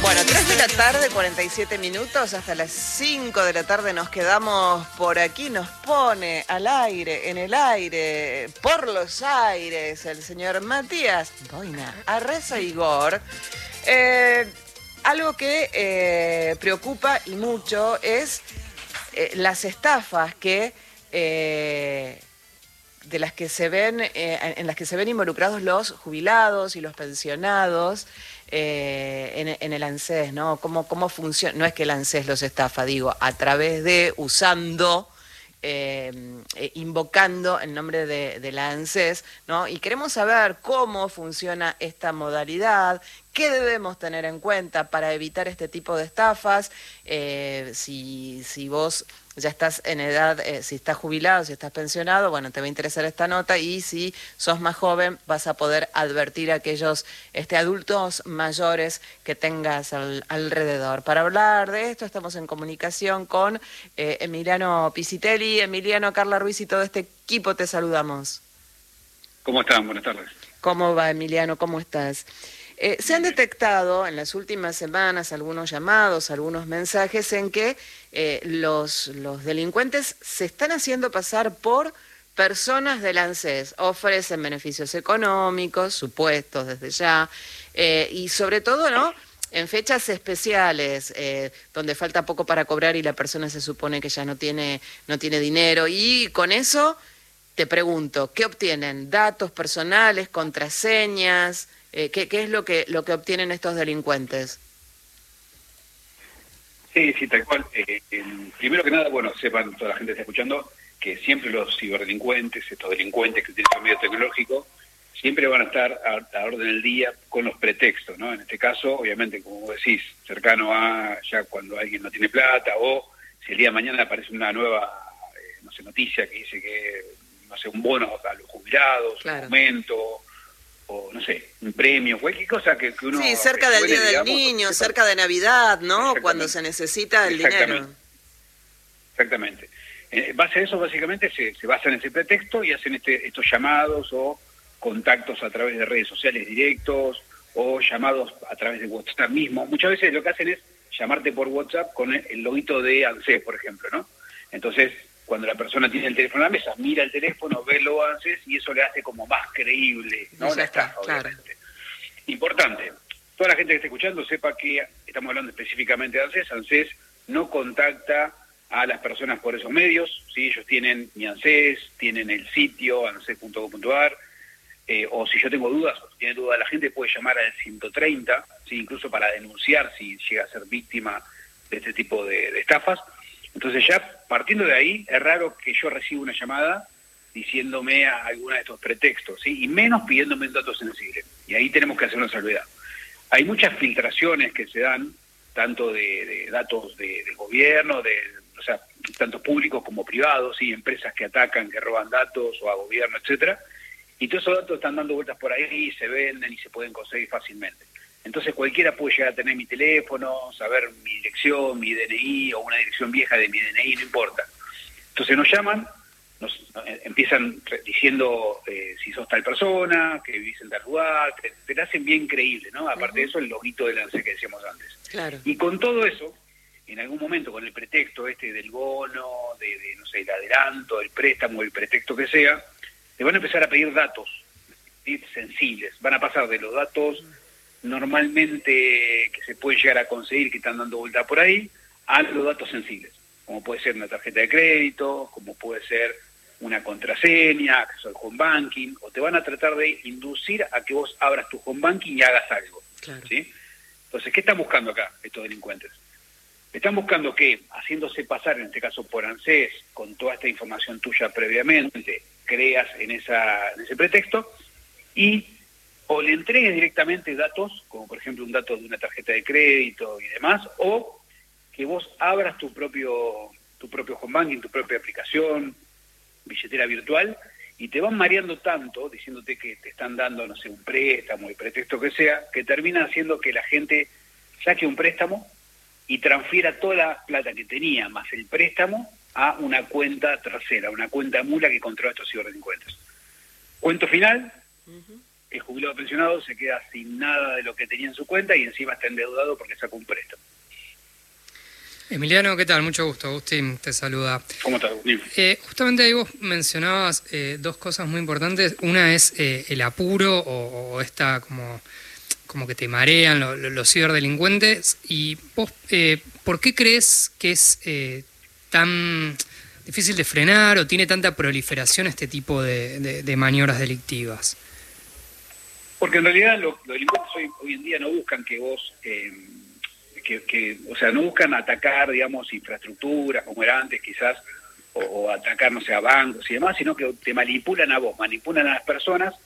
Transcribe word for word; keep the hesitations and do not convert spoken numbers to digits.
Bueno, tres de la tarde, cuarenta y siete minutos, hasta las cinco de la tarde nos quedamos por aquí, nos pone al aire, en el aire, por los aires, el señor Matías Boina Arrezaigor. Eh, algo que eh, preocupa y mucho es eh, las estafas que... Eh, de las que se ven, eh, en las que se ven involucrados los jubilados y los pensionados eh, en, en el ANSES, ¿no? ¿Cómo, cómo funciona? No es que el ANSES los estafa, digo, a través de, usando, eh, eh, invocando el nombre de, de la ANSES, ¿no? Y queremos saber cómo funciona esta modalidad, qué debemos tener en cuenta para evitar este tipo de estafas, eh, si, si vos... ya estás en edad, eh, si estás jubilado, si estás pensionado, bueno, te va a interesar esta nota, y si sos más joven vas a poder advertir a aquellos este, adultos mayores que tengas al, alrededor. Para hablar de esto estamos en comunicación con eh, Emiliano Pisitelli. Emiliano, Carla Ruiz y todo este equipo te saludamos. ¿Cómo están? Buenas tardes. ¿Cómo va, Emiliano? ¿Cómo estás? Eh, se han detectado en las últimas semanas algunos llamados, algunos mensajes en que eh, los, los delincuentes se están haciendo pasar por personas del ANSES, ofrecen beneficios económicos, supuestos desde ya, eh, y sobre todo, ¿no?, en fechas especiales, eh, donde falta poco para cobrar y la persona se supone que ya no tiene, no tiene dinero, y con eso te pregunto, ¿qué obtienen? ¿Datos personales, contraseñas? Eh, ¿qué, ¿Qué es lo que lo que obtienen estos delincuentes? Sí, sí, tal cual. Eh, eh, primero que nada, bueno, sepan, toda la gente que está escuchando, que siempre los ciberdelincuentes, estos delincuentes que utilizan medio tecnológico, siempre van a estar a, a orden del día con los pretextos, ¿no? En este caso, obviamente, como vos decís, cercano a ya cuando alguien no tiene plata, o si el día de mañana aparece una nueva, eh, no sé, noticia que dice que, no sé, un bono a los jubilados, claro, un aumento, o no sé, un premio, cualquier cosa que, que uno... Sí, cerca del Día del Niño, cerca de Navidad, ¿no? Cuando se necesita el dinero. Exactamente. En base a eso, básicamente, se, se basan en ese pretexto y hacen este, estos llamados o contactos a través de redes sociales directos o llamados a través de WhatsApp mismo. Muchas veces lo que hacen es llamarte por WhatsApp con el, el loguito de ANSES, por ejemplo, ¿no? Entonces, cuando la persona tiene el teléfono en la mesa, mira el teléfono, ve lo ANSES y eso le hace como más creíble, ¿no? La estafa, obviamente. Claro. Importante, toda la gente que esté escuchando sepa que estamos hablando específicamente de ANSES. ANSES no contacta a las personas por esos medios, ¿sí? Ellos tienen mi ANSES, tienen el sitio anses punto gov punto ar, eh, o si yo tengo dudas, o si tiene dudas la gente puede llamar al ciento treinta, ¿sí? Incluso para denunciar si llega a ser víctima de este tipo de, de estafas. Entonces ya partiendo de ahí, es raro que yo reciba una llamada diciéndome a alguna de estos pretextos, ¿sí? Y menos pidiéndome un dato sensible. Y ahí tenemos que hacer una salvedad. Hay muchas filtraciones que se dan, tanto de, de datos de, de gobierno, de, o sea, tanto públicos como privados, ¿sí? Empresas que atacan, que roban datos, o a gobierno, etcétera. Y todos esos datos están dando vueltas por ahí, se venden y se pueden conseguir fácilmente. Entonces cualquiera puede llegar a tener mi teléfono, saber mi dirección, mi D N I, o una dirección vieja de mi D N I, no importa. Entonces nos llaman, nos eh, empiezan diciendo eh, si sos tal persona, que vivís en tal lugar, te, te la hacen bien creíble, ¿no? Aparte uh-huh. de eso, el loguito del ANSES que decíamos antes. Claro. Y con todo eso, en algún momento, con el pretexto este del bono, de, de no sé, el adelanto, el préstamo, el pretexto que sea, te van a empezar a pedir datos, ¿sí? Sensibles. Van a pasar de los datos normalmente que se puede llegar a conseguir, que están dando vuelta por ahí, a los datos sensibles, como puede ser una tarjeta de crédito, como puede ser una contraseña, acceso al home banking, o te van a tratar de inducir a que vos abras tu home banking y hagas algo. Claro. ¿Sí? Entonces, ¿qué están buscando acá estos delincuentes? Están buscando que, haciéndose pasar, en este caso por ANSES, con toda esta información tuya previamente, creas en, esa, en ese pretexto, y o le entregues directamente datos, como por ejemplo un dato de una tarjeta de crédito y demás, o que vos abras tu propio tu propio home banking, tu propia aplicación, billetera virtual, y te van mareando tanto, diciéndote que te están dando, no sé, un préstamo, el pretexto que sea, que termina haciendo que la gente saque un préstamo y transfiera toda la plata que tenía, más el préstamo, a una cuenta tercera, una cuenta mula que controla estos ciberdelincuentes. Cuento final, uh-huh. el jubilado pensionado se queda sin nada de lo que tenía en su cuenta y encima está endeudado porque sacó un préstamo. Emiliano, ¿qué tal? Mucho gusto. Agustín te saluda. ¿Cómo estás, Agustín? Eh, justamente ahí vos mencionabas eh, dos cosas muy importantes. Una es eh, el apuro o, o esta como, como que te marean lo, lo, los ciberdelincuentes. Y vos, eh, ¿por qué crees que es eh, tan difícil de frenar o tiene tanta proliferación este tipo de, de, de maniobras delictivas? Porque en realidad los, los delincuentes hoy, hoy en día no buscan que vos... Eh, Que, que, o sea, no buscan atacar, digamos, infraestructuras como era antes quizás, o, o atacar, no sé, a bancos y demás, sino que te manipulan a vos, manipulan a las personas